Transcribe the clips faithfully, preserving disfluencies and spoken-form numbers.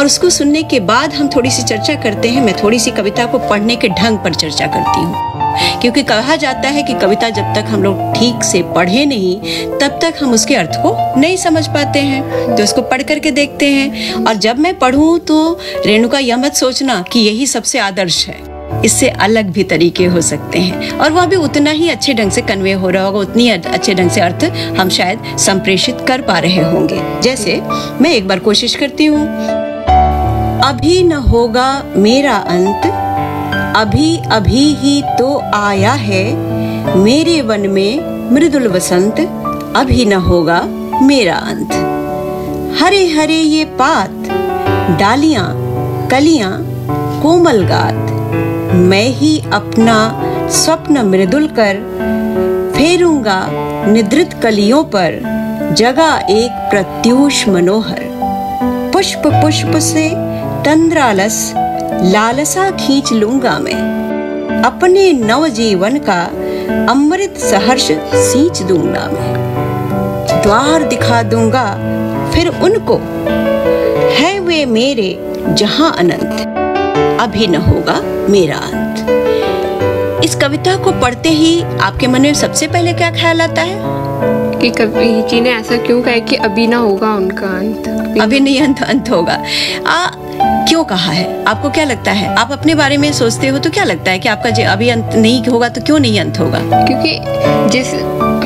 और उसको सुनने के बाद हम थोड़ी सी चर्चा करते हैं। मैं थोड़ी सी कविता को पढ़ने के ढंग पर चर्चा करती हूँ, क्योंकि कहा जाता है कि कविता जब तक हम लोग ठीक से पढ़े नहीं तब तक हम उसके अर्थ को नहीं समझ पाते हैं। तो उसको पढ़ करके देखते हैं। और जब मैं पढ़ूं तो रेणुका यह मत सोचना कि यही सबसे आदर्श है, इससे अलग भी तरीके हो सकते हैं और वह भी उतना ही अच्छे ढंग से कन्वे हो रहा होगा, उतनी अच्छे ढंग से अर्थ हम शायद संप्रेषित कर पा रहे होंगे। जैसे मैं एक बार कोशिश करती हूँ। अभी न होगा मेरा अंत, अभी अभी ही तो आया है, मेरे वन में मृदुल वसंत, अभी न होगा मेरा अंत। हरे हरे ये पात, डालियां कलियां कोमल गात, मैं ही अपना स्वप्न मृदुल कर फेरूंगा निद्रित कलियों पर, जगा एक प्रत्यूष मनोहर। पुष्प पुष्प से तंद्रालस लालसा खींच लूंगा मैं, अपने नवजीवन का अमृत सहर्ष सींच दूंगा मैं। द्वार दिखा दूंगा फिर उनको, है वे मेरे जहां अनंत, अभी न होगा मेरा अंत। इस कविता को पढ़ते ही आपके मन में सबसे पहले क्या ख्याल आता है कि कवि जी ने ऐसा क्यों कहा कि अभी ना होगा उनका अंत, अभी, अभी नहीं अंत अंत होगा। आ, क्यों कहा है? आपको क्या लगता है? आप अपने बारे में सोचते हो तो क्या लगता है कि आपका अभी अंत नहीं होगा तो क्यों नहीं अंत होगा? क्योंकि जिस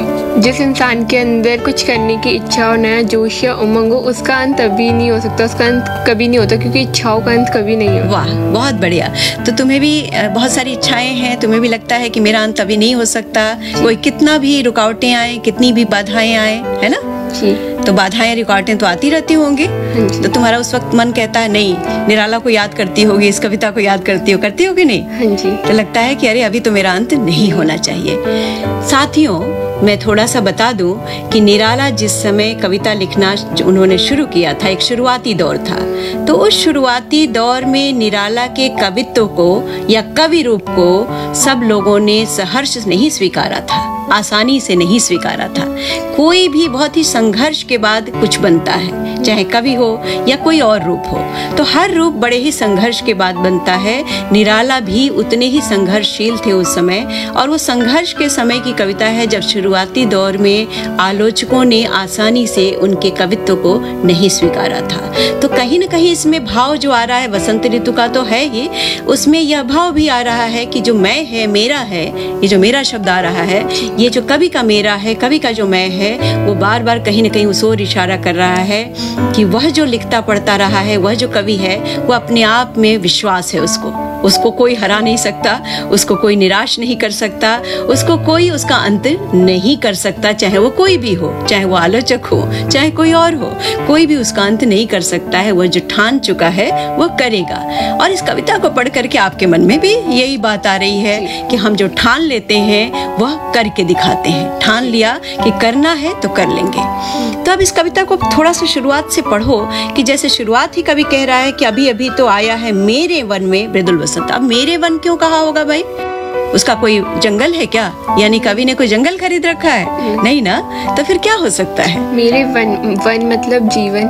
जिस इंसान के अंदर कुछ करने की इच्छा और नया जोश या उमंग हो, उसका अंत अभी नहीं हो सकता, उसका अंत कभी नहीं होता, क्योंकि इच्छाओं का अंत कभी नहीं होता। वाह, बहुत बढ़िया। तो तुम्हें भी बहुत सारी इच्छाएं हैं, तुम्हें भी लगता है कि मेरा अंत अभी नहीं हो सकता, कोई कितना भी रुकावटें आए, कितनी भी बाधाएं आए, है ना जी। तो बाधाएं रुकावटें तो आती रहती होंगी, तो तुम्हारा उस वक्त मन कहता है नहीं, निराला को याद करती होगी, इस कविता को याद करती हो करती हो कि नहीं? हाँ जी। तो लगता है कि अरे अभी तो मेरा अंत नहीं होना चाहिए। साथियों, मैं थोड़ा सा बता दूं कि निराला जिस समय कविता लिखना उन्होंने शुरू किया था, एक शुरुआती दौर था, तो उस शुरुआती दौर में निराला के कवित्व को या कवि रूप को सब लोगों ने सहर्ष नहीं स्वीकारा था, आसानी से नहीं स्वीकारा था। कोई भी बहुत ही संघर्ष के बाद कुछ बनता है, चाहे कवि हो या कोई और रूप हो, तो हर रूप बड़े ही संघर्ष के बाद बनता है। निराला भी उतने ही संघर्षशील थे उस समय, और वो संघर्ष के समय की कविता है जब शुरुआती दौर में आलोचकों ने आसानी से उनके कवित्व को नहीं स्वीकारा था। तो कहीं न कहीं इसमें भाव जो आ रहा है वसंत ऋतु का तो है ही, उसमें यह भाव भी आ रहा है कि जो मैं है, मेरा है, ये जो मेरा शब्द आ रहा है, ये जो कवि का मेरा है, कवि का जो मैं है, वो बार बार कहीं न कहीं उस ओर इशारा कर रहा है कि वह जो लिखता पढ़ता रहा है, वह जो कवि है, वो अपने आप में विश्वास है, उसको उसको कोई हरा नहीं सकता, उसको कोई निराश नहीं कर सकता, उसको कोई उसका अंत नहीं कर सकता, चाहे वो कोई भी हो, चाहे वो आलोचक हो, चाहे कोई और हो, कोई भी उसका अंत नहीं कर सकता है। वह जो ठान चुका है वो करेगा। और इस कविता को पढ़ करके आपके मन में भी यही बात आ रही है कि हम जो ठान लेते हैं वह करके दिखाते हैं। ठान लिया कि करना है तो कर लेंगे। तो अब इस कविता को थोड़ा सा शुरुआत से पढ़ो कि जैसे शुरुआत ही कवि कह रहा है कि अभी अभी तो आया है मेरे वन में मृदुल वसंत। अब मेरे वन क्यों कहा होगा भाई? उसका कोई जंगल है क्या? यानी कवि ने कोई जंगल खरीद रखा है? नहीं ना। तो फिर क्या हो सकता है? मेरे वन, वन मतलब जीवन।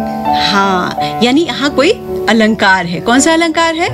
हाँ, यानी यहाँ कोई अलंकार है। कौन सा अलंकार है?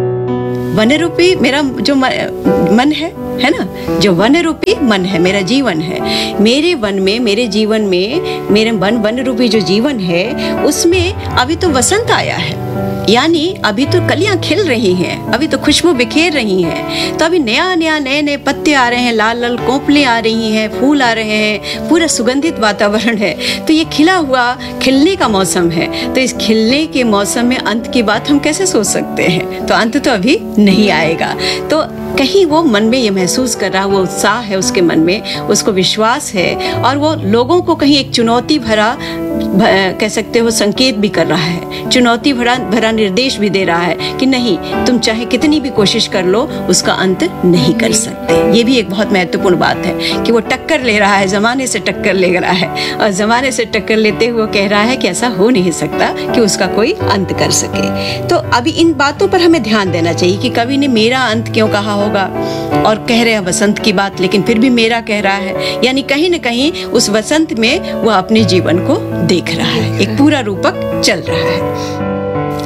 वन रूपी मेरा जो मन है, है ना, जो वन रूपी मन है, मेरा जीवन है। मेरे वन में, मेरे जीवन में, मेरे वन वन रूपी जो जीवन है, उसमें अभी तो वसंत आया है, यानी अभी तो कलियां खिल रही हैं, अभी तो खुशबू बिखेर रही हैं। तो अभी नया नया नए नए पत्ते आ रहे हैं, लाल लाल कोपले आ रही हैं, फूल आ रहे हैं, पूरा सुगंधित वातावरण है। तो ये खिला हुआ खिलने का मौसम है। तो इस खिलने के मौसम में अंत की बात हम कैसे सोच सकते हैं? तो अंत तो अभी नहीं आएगा। तो कहीं वो मन में ये महसूस कर रहा, वो उत्साह है उसके मन में, उसको विश्वास है, और वो लोगों को कहीं एक चुनौती भरा कह सकते हो संकेत भी कर रहा है, चुनौती भरा भरा निर्देश भी दे रहा है कि नहीं, तुम चाहे कितनी भी कोशिश कर लो, उसका अंत नहीं कर सकते। ये भी एक बहुत महत्वपूर्ण बात है कि वो टक्कर ले रहा है, जमाने से टक्कर ले रहा है, और जमाने से टक्कर लेते हुए कह रहा है कि ऐसा हो नहीं सकता कि उसका कोई अंत कर सके। तो अभी इन बातों पर हमें ध्यान देना चाहिए कि कवि ने मेरा अंत क्यों कहा होगा, और कह रहे हैं वसंत की बात, लेकिन फिर भी मेरा कह रहा है, यानी कहीं न कहीं उस वसंत में वह अपने जीवन को देख रहा है, एक पूरा रूपक चल रहा है।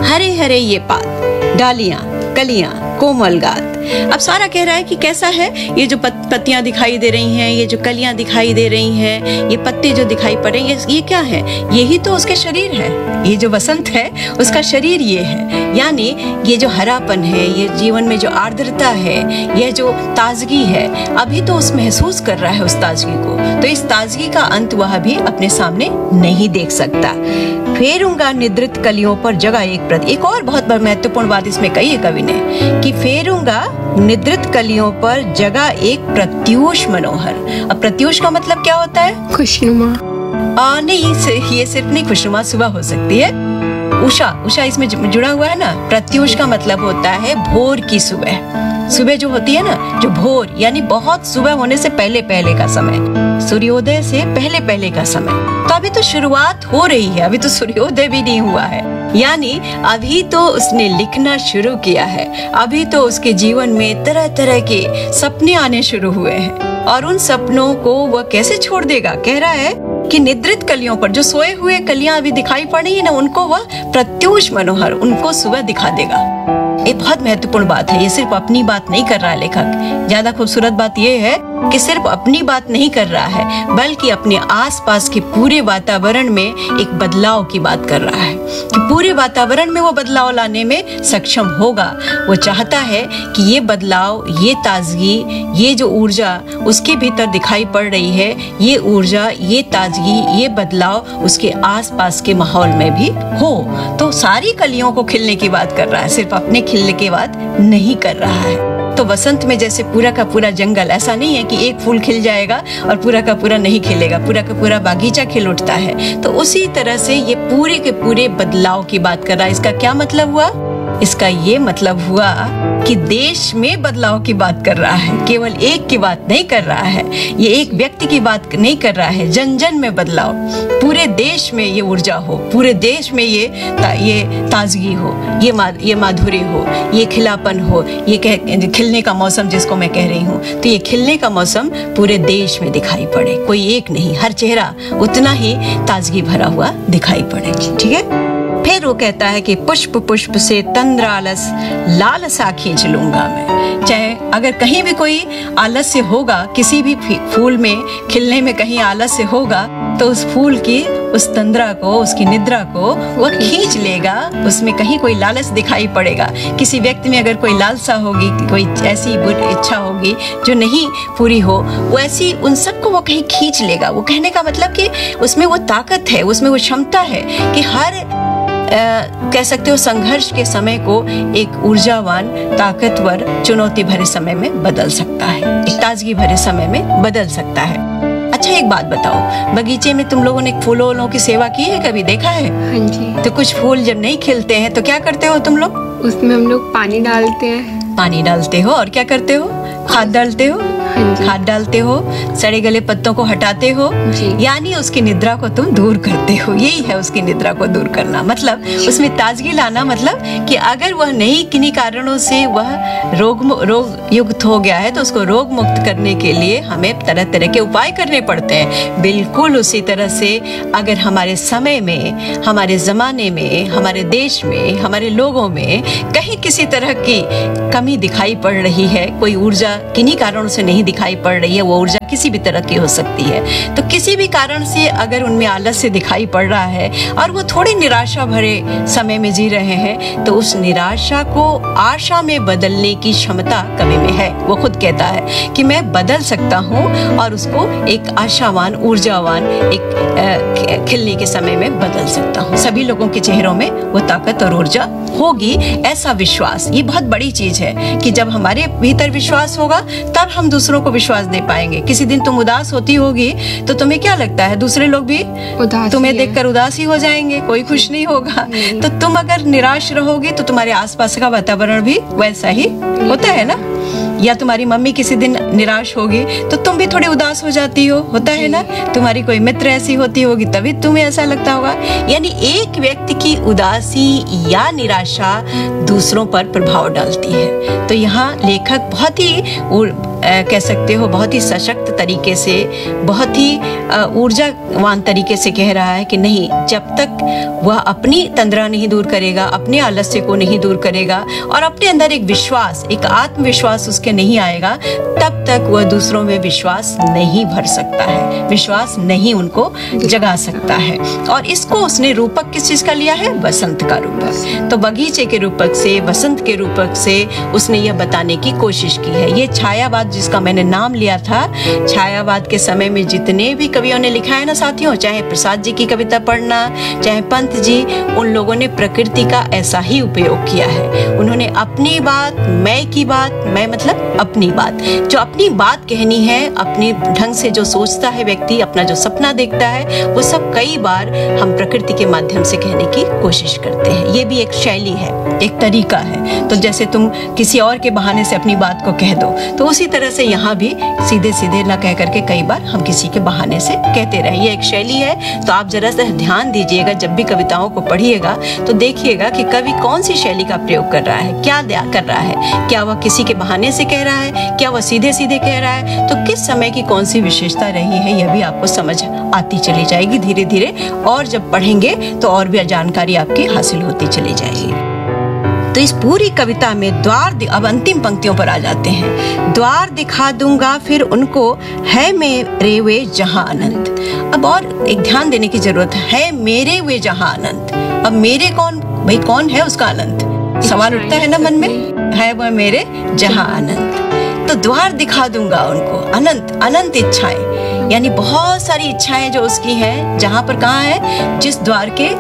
हरे हरे ये पात, डालियां, कलियां, कोमल गात। अब सारा कह रहा है कि कैसा है ये जो पत, पत्तियां दिखाई दे रही हैं, ये जो कलियां दिखाई दे रही हैं, ये पत्ते जो दिखाई पड़े, ये, ये क्या है? यही तो उसके शरीर है। ये जो वसंत है उसका शरीर ये है। यानी ये जो हरापन है, ये जीवन में जो आर्द्रता है, ये जो ताजगी है, अभी तो उस महसूस कर रहा है उस ताजगी को। तो इस ताजगी का अंत वह भी अपने सामने नहीं देख सकता। फेरूंगा निद्रित कलियों पर जगह एक प्रति। एक और बहुत महत्वपूर्ण बात इसमें कही है कवि ने कि फेरूंगा निद्रित कलियों पर जगह एक प्रत्यूष मनोहर। अब प्रत्यूष का मतलब क्या होता है? खुशनुमा। आ, नहीं, ये सिर्फ नहीं खुशनुमा सुबह हो सकती है। उषा, उषा इसमें जुड़ा हुआ है ना। प्रत्यूष का मतलब होता है भोर की सुबह। सुबह जो होती है ना, जो भोर यानी बहुत सुबह होने से पहले पहले का समय, सूर्योदय से पहले पहले का समय। तो अभी तो शुरुआत हो रही है, अभी तो सूर्योदय भी नहीं हुआ है। यानी अभी तो उसने लिखना शुरू किया है। अभी तो उसके जीवन में तरह तरह के सपने आने शुरू हुए हैं और उन सपनों को वह कैसे छोड़ देगा? कह रहा है कि निद्रित कलियों पर, जो सोए हुए कलियां अभी दिखाई पड़ रही है ना, उनको वह प्रत्यूष मनोहर, उनको सुबह दिखा देगा। ये बहुत महत्वपूर्ण बात है। ये सिर्फ अपनी बात नहीं कर रहा है लेखक। ज्यादा खूबसूरत बात ये है कि सिर्फ अपनी बात नहीं कर रहा है, बल्कि अपने आसपास के पूरे वातावरण में एक बदलाव की बात कर रहा है कि पूरे वातावरण में वो बदलाव लाने में सक्षम होगा। वो चाहता है कि ये बदलाव, ये ताजगी, ये जो ऊर्जा उसके भीतर दिखाई पड़ रही है, ये ऊर्जा, ये ताजगी, ये बदलाव उसके आसपास के माहौल में भी हो। तो सारी कलियों को खिलने की बात कर रहा है, सिर्फ अपने खिलने की बात नहीं कर रहा है। तो वसंत में जैसे पूरा का पूरा जंगल, ऐसा नहीं है कि एक फूल खिल जाएगा और पूरा का पूरा नहीं खिलेगा, पूरा का पूरा बागीचा खिल उठता है। तो उसी तरह से ये पूरे के पूरे बदलाव की बात कर रहा है। इसका क्या मतलब हुआ? इसका ये मतलब हुआ कि देश में बदलाव की बात कर रहा है, केवल एक की बात नहीं कर रहा है, ये एक व्यक्ति की बात नहीं कर रहा है। जन जन में बदलाव, पूरे देश में ये ऊर्जा हो, पूरे देश में ये ता, ये ताजगी हो, ये मा, ये माधुरी हो, ये खिलापन हो, ये कह, खिलने का मौसम जिसको मैं कह रही हूँ। तो ये खिलने का मौसम पूरे देश में दिखाई पड़े, कोई एक नहीं, हर चेहरा उतना ही ताजगी भरा हुआ दिखाई पड़े। ठीक है। फिर वो कहता है कि पुष्प पुष्प से तंद्र आलस लालसा खींच लूंगा मैं। चाहे अगर कहीं भी कोई आलस्य होगा, किसी भी फूल में खिलने में कहीं आलस्य होगा, तो उस फूल की उस तंद्रा को, उसकी निद्रा को वो खींच लेगा। उसमें कहीं कोई लालच दिखाई पड़ेगा। किसी व्यक्ति में अगर कोई लालसा होगी, कोई ऐसी इच्छा होगी जो नहीं पूरी हो, वैसी उन सबको वो कहीं खींच लेगा। वो कहने का मतलब कि उसमें वो ताकत है, उसमें वो क्षमता है कि हर आ, कह सकते हो संघर्ष के समय को एक ऊर्जावान, ताकतवर, चुनौती भरे समय में बदल सकता है, एक ताजगी भरे समय में बदल सकता है। अच्छा, एक बात बताओ, बगीचे में तुम लोगों ने फूलों की सेवा की है? कभी देखा है? हाँ जी। तो कुछ फूल जब नहीं खिलते हैं तो क्या करते हो तुम लोग? उसमें हम लोग पानी डालते हैं। पानी डालते हो और क्या करते हो? खाद डालते हो। खाद डालते हो, सड़े गले पत्तों को हटाते हो, यानी उसकी निद्रा को तुम दूर करते हो। यही है उसकी निद्रा को दूर करना, मतलब उसमें ताजगी लाना। मतलब कि अगर वह नहीं किन्हीं कारणों से वह रोग रोग युक्त हो गया है तो उसको रोग मुक्त करने के लिए हमें तरह तरह के उपाय करने पड़ते हैं। बिल्कुल उसी तरह से अगर हमारे समय में, हमारे जमाने में, हमारे देश में, हमारे लोगों में कहीं किसी तरह की कमी दिखाई पड़ रही है, कोई ऊर्जा किन्हीं कारणों से नहीं दिखाई पड़ रही है, वो ऊर्जा किसी भी तरह की हो सकती है, तो किसी भी कारण से अगर उनमें आलस्य दिखाई पड़ रहा है और वो थोड़ी निराशा भरे समय में जी रहे हैं, तो उस निराशा को आशा में बदलने की क्षमता कवि में है। वो खुद कहता है कि मैं बदल सकता हूँ और उसको एक आशावान, ऊर्जावान, एक खिलने के समय में बदल सकता हूँ। सभी लोगों के चेहरों में वो ताकत और ऊर्जा होगी, ऐसा विश्वास। ये बहुत बड़ी चीज है कि जब हमारे भीतर विश्वास होगा तब हम दूसरों को विश्वास दे पाएंगे। किसी दिन तुम उदास होती होगी तो तुम्हें क्या लगता है, दूसरे लोग भी तुम्हें देखकर उदास ही हो जाएंगे, कोई खुश नहीं होगा। तो तुम अगर निराश रहोगी तो तुम्हारे आसपास का वातावरण भी वैसा ही होता है ना। या तुम्हारी मम्मी किसी दिन निराश होगी तो तुम भी थोड़ी उदास हो जाती हो, होता है ना। तुम्हारी कोई मित्र ऐसी होती होगी तभी तुम्हें ऐसा लगता होगा। यानी एक व्यक्ति की उदासी या निराशा दूसरों पर प्रभाव डालती है। तो यहाँ लेखक बहुत ही कह सकते हो बहुत ही सशक्त तरीके से, बहुत ही ऊर्जावान तरीके से कह रहा है कि नहीं, जब तक वह अपनी तंद्रा नहीं दूर करेगा, अपने आलस्य को नहीं दूर करेगा और अपने अंदर एक विश्वास, एक आत्मविश्वास उसके नहीं आएगा, तब तक वह दूसरों में विश्वास नहीं भर सकता है, विश्वास नहीं उनको जगा सकता है। और इसको उसने रूपक किस चीज का लिया है? वसंत का रूपक। तो बगीचे के रूपक से, वसंत के रूपक से उसने यह बताने की कोशिश की है। ये छायावाद जिसका मैंने नाम लिया था, छायावाद के समय में जितने भी कवियों ने लिखा है ना साथियों, चाहे प्रसाद जी की कविता पढ़ना, चाहे पंत जी, उन लोगों ने प्रकृति का ऐसा ही उपयोग किया है। उन्होंने अपनी बात, मैं की बात, मैं मतलब अपनी बात, जो अपनी बात कहनी है, अपने ढंग से जो सोचता है व्यक्ति, अपना जो सपना देखता है, वो सब कई बार हम प्रकृति के माध्यम से कहने की कोशिश करते हैं। ये भी एक शैली है, एक तरीका है। तो जैसे तुम किसी और के बहाने से अपनी बात को कह दो, तो उसी तरह से यहाँ भी सीधे सीधे ना कह करके कई बार हम किसी के बहाने से कहते रहे। ये एक शैली है। तो आप जरा सा ध्यान दीजिएगा, जब भी कविताओं को पढ़िएगा तो देखिएगा कि कवि कौन सी शैली का प्रयोग कर रहा है, क्या कर रहा है, क्या वह किसी के बहाने से कह रहा है, क्या वह सीधे सीधे कह रहा है, तो किस समय की कौन सी विशेषता रही है, यह भी आपको समझ आती चली जाएगी धीरे धीरे। और जब पढ़ेंगे तो और भी जानकारी आपकी हासिल होती चली जाएगी। तो इस पूरी कविता में द्वार, अब अंतिम पंक्तियों पर आ जाते हैं। द्वार दिखा दूंगा फिर उनको, है मेरे वे जहां अनंत। अब और एक ध्यान देने की जरूरत है, मेरे वे जहां अनंत। अब मेरे कौन, भाई कौन है उसका अनंत? सवाल उठता है ना मन में, है वह मेरे जहां अनंत। तो द्वार दिखा दूंगा उनको, अनंत अनंत इच्छाएं, यानी बहुत सारी इच्छाएं जो उसकी हैं, जहां पर कहाँ है, जिस द्वार के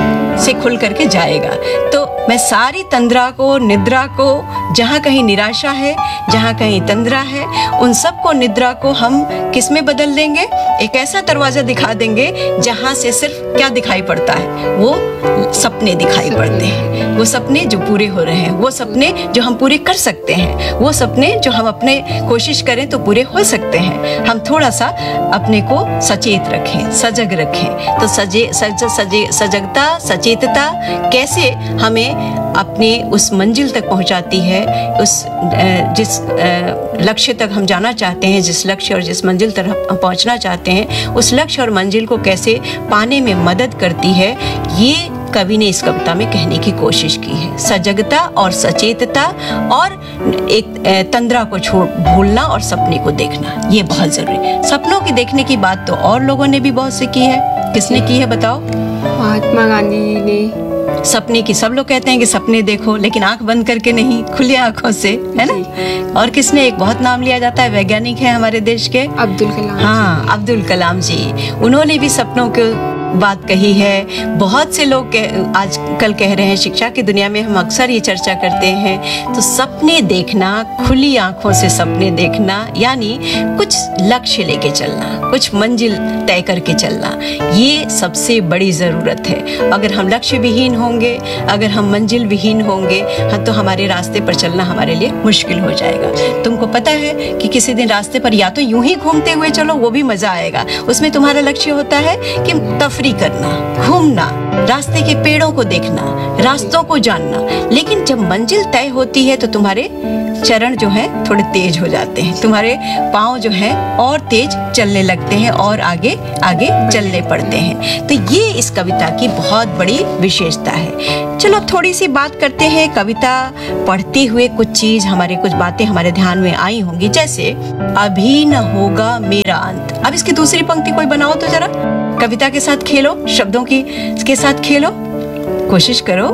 से खुल करके जाएगा। तो मैं सारी तंद्रा को, निद्रा को, जहाँ कहीं निराशा है, जहाँ कहीं तंद्रा है, उन सब को, निद्रा को हम किस में बदल देंगे? एक ऐसा दरवाजा दिखा देंगे जहाँ से सिर्फ क्या दिखाई पड़ता है? वो सपने दिखाई पड़ते हैं, वो सपने जो पूरे हो रहे हैं, वो सपने जो हम पूरे कर सकते हैं, वो सपने जो हम अपने कोशिश करें तो पूरे हो सकते हैं। हम थोड़ा सा अपने को सचेत रखें, सजग रखें। तो सजे सज सजे सजगता, सचेतता कैसे हमें अपने उस मंजिल तक पहुंचाती है, उस जिस लक्ष्य तक हम जाना चाहते हैं, जिस लक्ष्य और जिस मंजिल तक हम पहुंचना चाहते हैं, उस लक्ष्य और मंजिल को कैसे पाने में मदद करती है, ये कवि ने इस कविता में कहने की कोशिश की है। सजगता और सचेतता और एक तंद्रा को छोड़ भूलना और सपने को देखना, ये बहुत जरूरी है। सपनों की देखने की बात तो और लोगों ने भी बहुत से की है। किसने की है बताओ? महात्मा गांधी जी ने। सपने की सब लोग कहते हैं कि सपने देखो, लेकिन आंख बंद करके नहीं, खुली आंखों से, है ना। और किसने, एक बहुत नाम लिया जाता है, वैज्ञानिक है हमारे देश के, अब्दुल कलाम। हाँ, अब्दुल कलाम जी। उन्होंने भी सपनों के बात कही है। बहुत से लोग आज कल कह रहे हैं, शिक्षा की दुनिया में हम अक्सर ये चर्चा करते हैं। तो सपने देखना, खुली आंखों से सपने देखना, यानी कुछ लक्ष्य लेके चलना, कुछ मंजिल तय करके चलना, ये सबसे बड़ी ज़रूरत है। अगर हम लक्ष्य विहीन होंगे, अगर हम मंजिल विहीन होंगे, तो हमारे रास्ते पर चलना हमारे लिए मुश्किल हो जाएगा। तुमको पता है कि किसी दिन रास्ते पर या तो यूं ही घूमते हुए चलो, वो भी मजा आएगा, उसमें तुम्हारा लक्ष्य होता है कि तफरी करना, घूमना, रास्ते के पेड़ों को देखना, रास्तों को जानना। लेकिन जब मंजिल तय होती है तो तुम्हारे चरण जो है थोड़े तेज हो जाते हैं, तुम्हारे पांव जो है और तेज चलने लगते हैं और आगे आगे चलने पड़ते हैं। तो ये इस कविता की बहुत बड़ी विशेषता है। चलो थोड़ी सी बात करते हैं। कविता पढ़ते हुए कुछ चीज हमारे कुछ बातें हमारे ध्यान में आई होंगी, जैसे अभी न होगा मेरा अंत। अब इसकी दूसरी पंक्ति कोई बनाओ तो जरा, कविता के साथ खेलो, शब्दों की के साथ खेलो, कोशिश करो।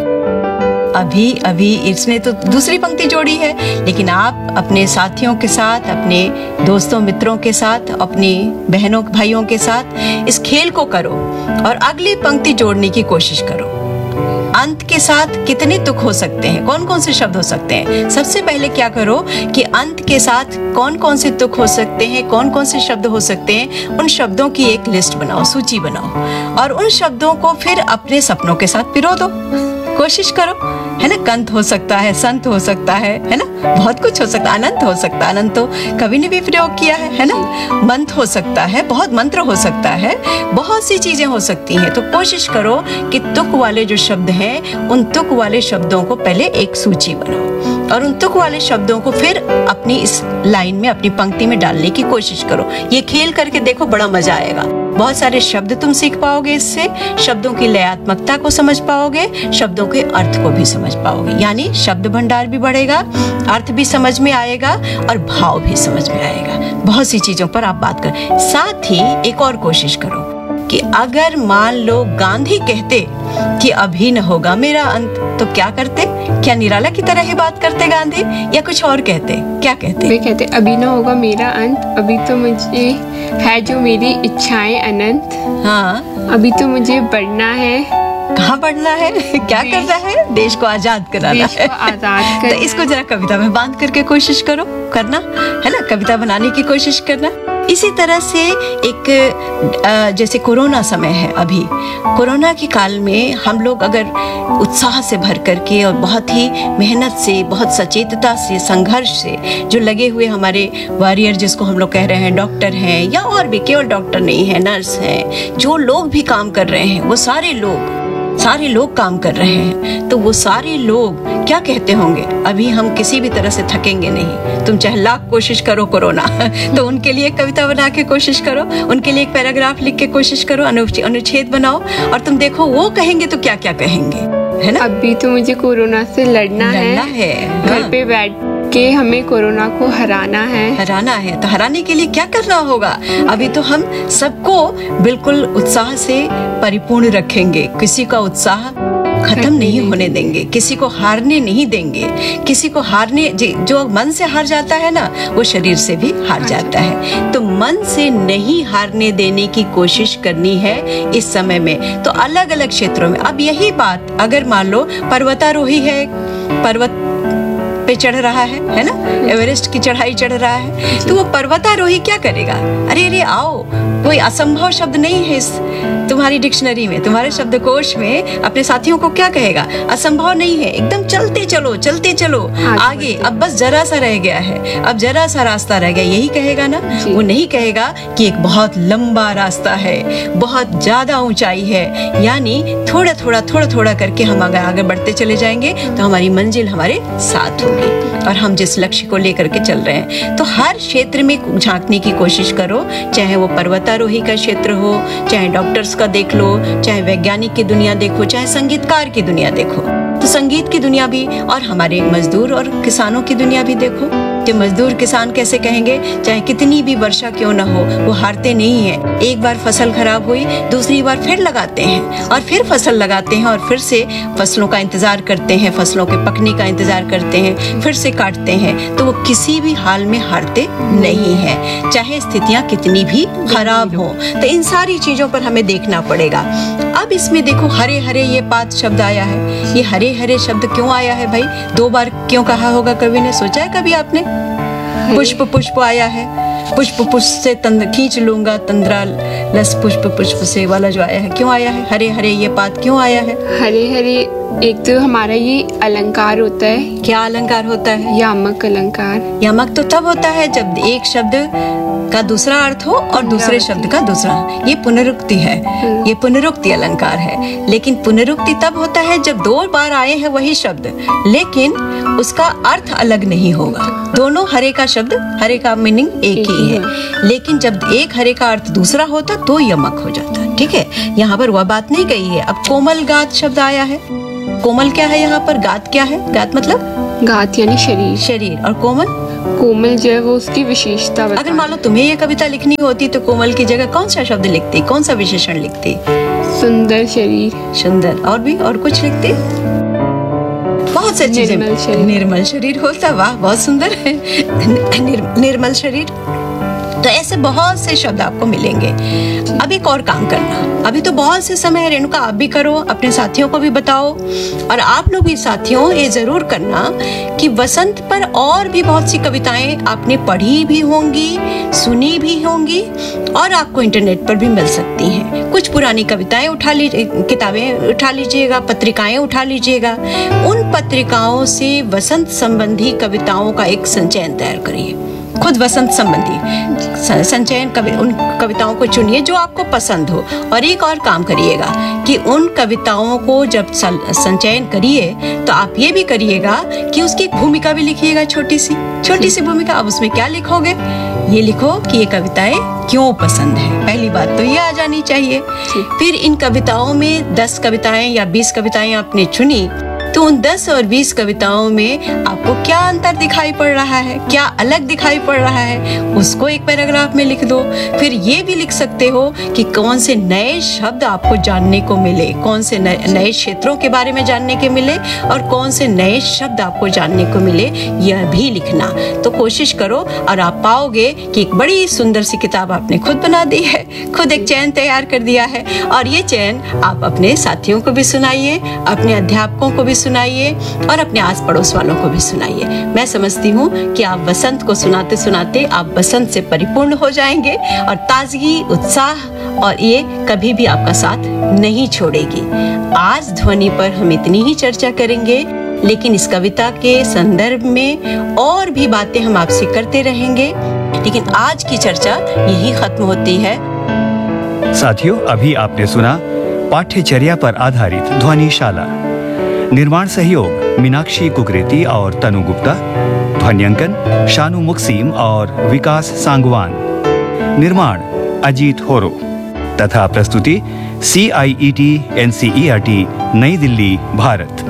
अभी अभी इसने तो दूसरी पंक्ति जोड़ी है, लेकिन आप अपने साथियों के साथ, अपने दोस्तों मित्रों के साथ, अपनी बहनों भाइयों के साथ इस खेल को करो और अगली पंक्ति जोड़ने की कोशिश करो। अंत के साथ कितने तुक हो सकते हैं, कौन कौन से शब्द हो सकते हैं? सबसे पहले क्या करो कि अंत के साथ कौन कौन से तुक हो सकते हैं, कौन कौन से शब्द हो सकते हैं, उन शब्दों की एक लिस्ट बनाओ, सूची बनाओ, और उन शब्दों को फिर अपने सपनों के साथ पिरो दो। कोशिश करो, है ना। कंत हो सकता है, संत हो सकता है, है ना, बहुत कुछ हो सकता है। अनंत हो सकता है, अनंत तो कवि ने भी प्रयोग किया है, है ना। मंत्र हो सकता है, बहुत मंत्र हो सकता है, बहुत सी चीजें हो सकती हैं। तो कोशिश करो कि तुक वाले जो शब्द हैं है उन तुक वाले शब्दों को पहले एक सूची बनाओ और उन तुक वाले शब्दों को फिर अपनी इस लाइन में, अपनी पंक्ति में डालने की कोशिश करो। ये खेल करके देखो, बड़ा मजा आएगा। बहुत सारे शब्द तुम सीख पाओगे इससे, शब्दों की लयात्मकता को समझ पाओगे, शब्दों के अर्थ को भी समझ पाओगे। यानी शब्द भंडार भी बढ़ेगा, अर्थ भी समझ में आएगा और भाव भी समझ में आएगा। बहुत सी चीजों पर आप बात करें। साथ ही एक और कोशिश करो कि अगर मान लो गांधी कहते कि अभी न होगा मेरा अंत, तो क्या करते? क्या निराला की तरह ही बात करते गांधी, या कुछ और कहते? क्या कहते? वे कहते अभी ना होगा मेरा अंत, अभी तो मुझे है जो मेरी इच्छाएं अनंत। हाँ, अभी तो मुझे बढ़ना है। कहाँ बढ़ना है? क्या करना है? देश को आजाद कराना देश है। को आजाद करना तो इसको जरा कविता में बांध करके कोशिश करो, करना है ना, कविता बनाने की कोशिश करना। इसी तरह से एक जैसे कोरोना समय है, अभी कोरोना के काल में हम लोग अगर उत्साह से भर करके और बहुत ही मेहनत से, बहुत सचेतता से, संघर्ष से जो लगे हुए हमारे वॉरियर, जिसको हम लोग कह रहे हैं, डॉक्टर हैं या और भी, केवल डॉक्टर नहीं है, नर्स हैं, जो लोग भी काम कर रहे हैं, वो सारे लोग सारे लोग काम कर रहे हैं, तो वो सारे लोग क्या कहते होंगे? अभी हम किसी भी तरह से थकेंगे नहीं। तुम चाहे लाख कोशिश करो कोरोना तो उनके लिए एक कविता बना के कोशिश करो, उनके लिए एक पैराग्राफ लिख के कोशिश करो, अनुच्छेद बनाओ और तुम देखो वो कहेंगे तो क्या क्या कहेंगे, है ना? अभी तो मुझे कोरोना से लड़ना, लड़ना है, है। घर हाँ। पे बैठ के हमें कोरोना को हराना है। हराना है, तो हराने के लिए क्या करना होगा? अभी तो हम सबको बिल्कुल उत्साह से परिपूर्ण रखेंगे, किसी का उत्साह खत्म नहीं होने देंगे, किसी को हारने नहीं देंगे। किसी को हारने, जो मन से हार जाता है ना, वो शरीर से भी हार जाता है। तो मन से नहीं हारने देने की कोशिश करनी है इस समय में। तो अलग अलग क्षेत्रों में अब यही बात, अगर मान लो पर्वतारोही है, पर्वत पे चढ़ रहा है है ना, एवरेस्ट की चढ़ाई चढ़ रहा है, तो वो पर्वतारोही क्या करेगा? अरे अरे आओ, कोई असंभव शब्द नहीं है इस तुम्हारी डिक्शनरी में, तुम्हारे शब्दकोश में। अपने साथियों को क्या कहेगा? असंभव नहीं है, एकदम चलते चलो, चलते चलो आगे, अब बस जरा सा रह गया है, अब जरा सा रास्ता रह गया, यही कहेगा ना। वो नहीं कहेगा कि एक बहुत लंबा रास्ता है, बहुत ज्यादा ऊंचाई है। यानी थोड़ा थोड़ा थोड़ा थोड़ा करके हम अगर आगे बढ़ते चले जाएंगे तो हमारी मंजिल हमारे साथ होगी और हम जिस लक्ष्य को लेकर के चल रहे हैं। तो हर क्षेत्र में झांकने की कोशिश करो, चाहे वो पर्वतारोही का क्षेत्र हो, चाहे डॉक्टर्स का देख लो, चाहे वैज्ञानिक की दुनिया देखो, चाहे संगीतकार की दुनिया देखो। तो संगीत की दुनिया भी और हमारे मजदूर और किसानों की दुनिया भी देखो कि मजदूर किसान कैसे कहेंगे, चाहे कितनी भी वर्षा क्यों न हो, वो हारते नहीं है। एक बार फसल खराब हुई, दूसरी बार फिर लगाते हैं और फिर फसल लगाते हैं और फिर से फसलों का इंतजार करते हैं, फसलों के पकने का इंतजार करते हैं, फिर से काटते हैं। तो वो किसी भी हाल में हारते नहीं है, चाहे स्थितियां कितनी भी खराब हो। तो इन सारी चीजों पर हमें देखना पड़ेगा। अब इसमें देखो, हरे हरे ये पात शब्द आया है। ये हरे हरे शब्द क्यों आया है भाई? दो बार क्यों कहा होगा कवि ने? सोचा है कभी आपने? पुष्प पुष्प आया है, पुष्प पुष्प से तंद्र खींच लूंगा तंद्रा लस पुष्प पुष्प से वाला जो आया है, क्यों आया है? हरे हरे ये पात क्यों आया है? हरे हरे एक तो हमारा ये अलंकार होता है। क्या अलंकार होता है? यामक अलंकार। यामक तो तब होता है जब एक शब्द का दूसरा अर्थ हो और दूसरे शब्द का दूसरा। ये पुनरुक्ति है, ये पुनरुक्ति अलंकार है। लेकिन पुनरुक्ति तब होता है जब दो बार आए हैं वही शब्द, लेकिन उसका अर्थ अलग नहीं होगा। दोनों हरे का शब्द, हरे का मीनिंग एक ही है, लेकिन जब एक हरे का अर्थ दूसरा होता तो यमक हो जाता। ठीक है, यहाँ पर वह बात नहीं कही है। अब कोमल गात शब्द आया है। कोमल क्या है यहाँ पर? गात क्या है? गात मतलब गात यानी शरीर, शरीर। और कोमल, कोमल जो है वो उसकी विशेषता। अगर मान लो तुम्हें ये कविता लिखनी होती तो कोमल की जगह कौन सा शब्द लिखती, कौन सा विशेषण लिखती? सुंदर शरीर। सुंदर। और भी और कुछ लिखती? बहुत सी चीजें। निर्मल शरीर। निर्मल शरीर होता, वाह बहुत सुंदर है। निर, निर्मल शरीर। तो ऐसे बहुत से शब्द आपको मिलेंगे। अब एक और काम करना, अभी तो बहुत से समय है रेणुका, आप भी करो, अपने साथियों को भी बताओ, और आप लोग भी साथियों ये जरूर करना कि वसंत पर और भी बहुत सी कविताएं आपने पढ़ी भी होंगी, सुनी भी होंगी और आपको इंटरनेट पर भी मिल सकती हैं। कुछ पुरानी कविताएं उठा लीजिए, किताबें उठा लीजिएगा, पत्रिकाएं उठा लीजिएगा। उन पत्रिकाओं से वसंत संबंधी कविताओं का एक संचयन तैयार करिए। खुद वसंत संबंधी स- संचयन कवि उन कविताओं को चुनिए जो आपको पसंद हो। और एक और काम करिएगा कि उन कविताओं को जब सल- संचयन करिए तो आप ये भी करिएगा कि उसकी एक भूमिका भी लिखिएगा, छोटी सी छोटी सी भूमिका। अब उसमें क्या लिखोगे? ये लिखो कि ये कविताएं क्यों पसंद है। पहली बात तो ये आ जानी चाहिए। फिर इन कविताओं में दस कविताएं या बीस कविताएं आपने चुनी, तो उन दस और बीस कविताओं में आपको क्या अंतर दिखाई पड़ रहा है, क्या अलग दिखाई पड़ रहा है, उसको एक पैराग्राफ में लिख दो। फिर ये भी लिख सकते हो कि कौन से नए शब्द आपको जानने को मिले, कौन से नए क्षेत्रों के बारे में जानने के मिले और कौन से नए शब्द आपको जानने को मिले, यह भी लिखना। तो कोशिश करो और आप पाओगे कि एक बड़ी सुंदर सी किताब आपने खुद बना दी है, खुद एक चयन तैयार कर दिया है। और ये चयन आप अपने साथियों को भी सुनाइए, अपने अध्यापकों को भी सुनाइए और अपने आस पड़ोस वालों को भी सुनाइए। मैं समझती हूँ कि आप वसंत को सुनाते सुनाते आप बसंत से परिपूर्ण हो जाएंगे और ताजगी, उत्साह और ये कभी भी आपका साथ नहीं छोड़ेगी। आज ध्वनि पर हम इतनी ही चर्चा करेंगे, लेकिन इस कविता के संदर्भ में और भी बातें हम आपसे करते रहेंगे। लेकिन आज की चर्चा यही खत्म होती है। साथियों, अभी आपने सुना पाठ्यचर्या पर आधारित ध्वनिशाला। निर्माण सहयोग मीनाक्षी कुकरेती और तनु गुप्ता। ध्वन्यांकन शानू मुक्सीम और विकास सांगवान। निर्माण अजीत होरो तथा प्रस्तुति सी आई E T N C E R T नई दिल्ली, भारत।